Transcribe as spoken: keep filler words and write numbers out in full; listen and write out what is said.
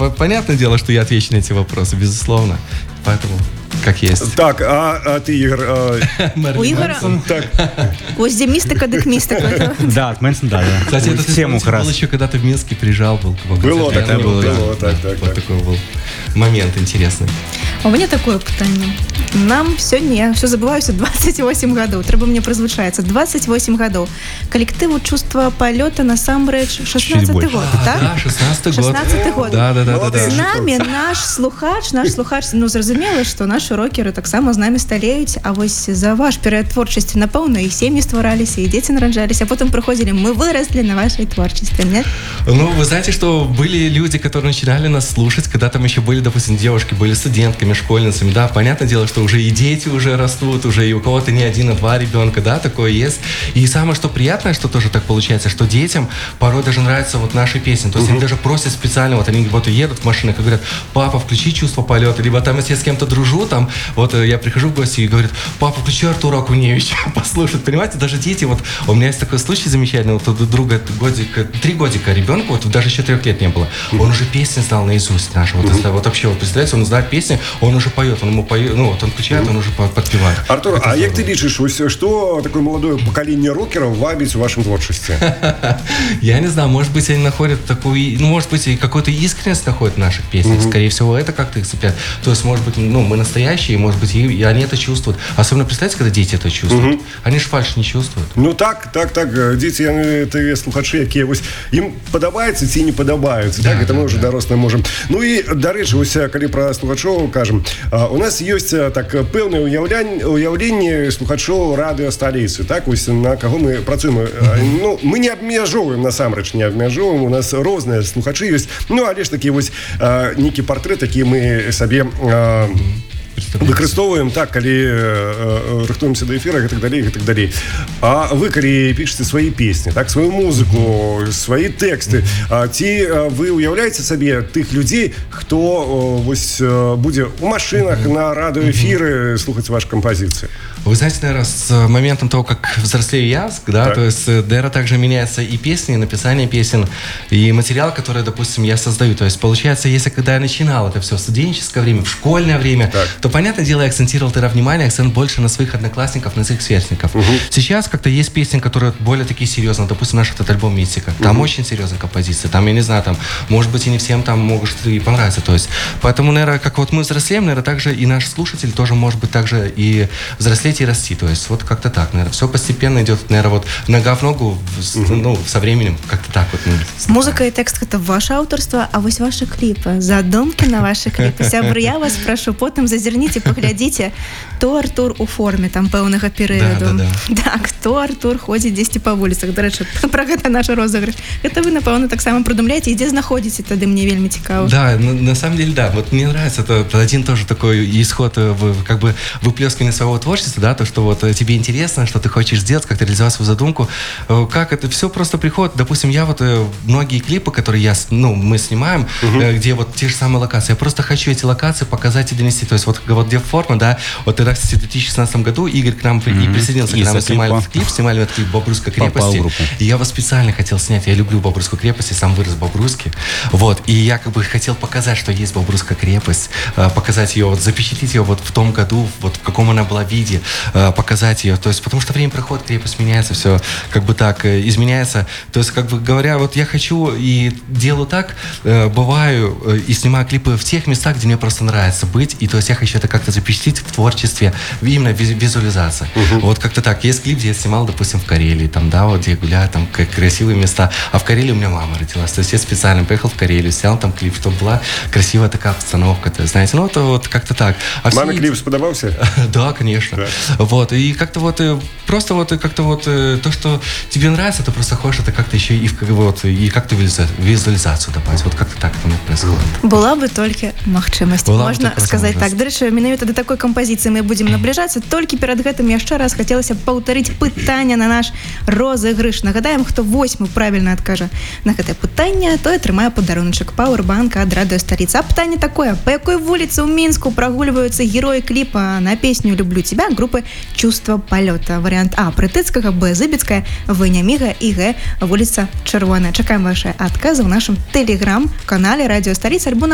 понятное дело, что я отвечу на эти вопросы, безусловно. Поэтому, как есть. Так, а, а ты, Игорь? А... У Игоря? Ось где мистика, дык мистика. Да, Мэнсон, да. Кстати, это тему был еще, когда ты в Минске приезжал, был. Было, так, было, так, так. Вот такой был момент интересный. У меня такое питание. Нам сегодня, я все забываюся, двадцать восемь гадоў. Трэба мне прозвучаецца. двадцать восемь гадоў. Коллективу «Чувство полета» насамрэч шестнадцатый год, так? Да, шестнадцатый год. шестнадцатый год. Да, да, да, да. С нами наш слухач, наш слухач, ну, зразумела, што нашы рокеры таксама з намі сталеюць, а вось за ваш перыяд творчасці, напэўна, і сем'і ствараліся, і дзеці нараджаліся, а потом прыходзілі, мы выросли на вашей творчестве, нет? Ну, вы знаете, что были люди, которые начинали нас слушать, когда там еще были, допустим, девушки, были студентками, школьницами, да, понятное дело, что уже и дети уже растут, уже и у кого-то не один, а два ребенка, да, такое есть. И самое, что приятное, что тоже так получается, что детям порой даже нравятся вот наши песни, то есть uh-huh. они даже просят специально, вот они вот едут в машинах и говорят: папа, включи «Чувство полета», либо там, если я с кем-то дружу, там, вот я прихожу в гости и говорят: папа, включи Артура Акуневича, послушать, понимаете, даже дети, вот, у меня есть такой случай замечательный, вот у друга годика, три годика ребенка, вот даже еще трех лет не было, uh-huh. он уже песни знал наизусть наши, вот, uh-huh. вот вообще, вот, представляете, он знает песни, он уже поет, он ему поет, ну, вот он включает, uh-huh. он уже подпевает. Артур, это а як ты лічыш, что такое молодое поколение рокеров вабить в вашем творчестве? Я не знаю, может быть, они находят такую, ну, может быть, какую-то искренность находят в наших песнях, uh-huh. скорее всего, это как-то их цепляет. То есть, может быть, ну, мы настоящие, может быть, и, и они это чувствуют. Особенно, представьте, когда дети это чувствуют. Uh-huh. Они же фальш не чувствуют. Ну, так, так, так, дети, это слухачи, якія, ось, им подобается, ці не подобаются, да, так, это да, мы уже да. дорослые можем. Ну, и, до речі, ось, коли про слухачов кажем, у нас есть так певне уявлення, уявлення слухачов радіо столиці, так, ось, на кого ми працюємо. Uh-huh. Ну, ми не обмежовуємо, насамрэч не обмежовуємо, у нас різні слухачі є, ну, але ж такі ось некі партрети, які ми собі выкарыстоўваем так, калі э, рыхтуемся до эфира и так далее, и так далее. А вы, калі пишете свои песни, так, свою музыку, свои тексты, а, ці вы уявляеце сабе тых людей, кто вось будзе у машинах на радиоэфиры слухать ваши композиции? Вы знаете, наверное, с моментом того, как взрослею я, да, так. то есть, наверное, также меняется и песни, и написание песен, и материал, который, допустим, я создаю. То есть, получается, если когда я начинал это все в студенческое время, в школьное время, так. то, понятное дело, я акцентировал тогда внимание, акцент больше на своих одноклассников, на своих сверстников. Угу. Сейчас как-то есть песни, которые более такие серьезные. Допустим, наш этот альбом «Мистика». Там угу. очень серьезная композиция. Там, я не знаю, там, может быть, и не всем там могут и понравиться. То есть, поэтому, наверное, как вот мы взрослеем, наверное, также и наш слушатель тоже может быть также и взрослеть, и расти. То есть, вот как-то так, наверное. Все постепенно идет, наверное, вот нога в ногу, угу. ну, со временем, как-то так вот. Ну, музыка и текст — это ваше авторство, а вось ваши клипы, задумки на ваши клипы. Сябры, я вас прошу, потом зазерните, поглядите, то Артур у форме там пэўнага перыяду. Да, да, да. Так, то Артур ходзіць дзесьці па вуліцах. Да рэчы, пра гэта наш розыгрыш. Гэта вы, напэўна, таксама прыдумляеце, і дзе знаходзіце, тады мне вельмі цікава. Да, на, на самом деле, да. Вот мне нравится это, это один тоже такой исход, как бы выплескивание своего творчества, да, то, что вот тебе интересно, что ты хочешь сделать, как-то реализовать свою задумку. Как это все просто приходит. Допустим, я вот многие клипы, которые я, ну, мы снимаем, угу. где вот те же самые локации, я просто хочу эти локации показать и донести. То есть вот, вот где форма, да, вот тогда, кстати, в две тысячи шестнадцатом году Игорь к нам mm-hmm. присоединился, когда мы снимали этот клип, снимали этот клип «Бобруйской крепости». И я его специально хотел снять. Я люблю Бобруйскую крепость, я сам вырос в Бобруйске. Вот. И я как бы хотел показать, что есть Бобруйская крепость, показать ее, вот, запечатлеть ее вот в том году, вот в каком она была виде, показать ее. То есть, потому что время проходит, крепость меняется, все как бы так изменяется. То есть, как бы говоря, вот я хочу и делаю так, бываю и снимаю клипы в тех местах, где мне просто нравится быть. И то есть я хочу это как-то запечатлеть в творчестве, именно визуализация. Uh-huh. Вот как-то так. Есть клип, где я снимал, допустим, в Карелии, там, да, вот где я гуляю, там, как красивые места. А в Карелии у меня мама родилась. То есть я специально поехал в Карелию, снял там клип, чтобы была красивая такая обстановка. То есть, знаете, ну, это вот как-то так. А маме все... клип сподобался? Да, конечно. Да. Вот. И как-то вот, просто вот как-то вот то, что тебе нравится, ты просто хочешь это как-то еще и, вот, и как-то визуализацию добавить. Вот как-то так это происходит. Была бы только махчимость. Можно сказать так. До речі, менавіта до такой композиции мы будем наближаться. Только перед гэтым яшчэ раз хотелось повторить пытание на наш розыгрыш. Нагадаем, кто восьмы правильно откажа на гэтае пытанне, то атрымае падаруначак пауэрбанка ад радыё сталіца. А пытанне такое: по якой вуліцы ў Мінску прагульваюцца героі кліпа на песню «Люблю тебя» группы «Чувство полета»? Вариант А — Прытыцкага, Б — Зыбіцкая, В — Няміга і Г — вуліца Чырвоная. Чакаем ваши адказы ў нашым тэлеграм-канале радыё сталіца альбо